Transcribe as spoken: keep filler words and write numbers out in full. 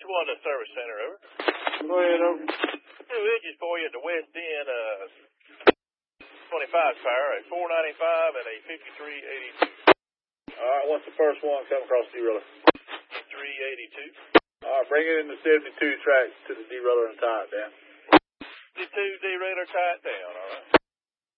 one to the service center, over. Go ahead, over. Two engines for you at the west end, uh, twenty-five power, a four ninety-five and a fifty-three eighty-two. All right, what's the first one coming across the derailleur? three eighty-two. All right, bring it in the seventy-two track to the derailleur and tie it down. seventy-two derailleur, tie it down, all right.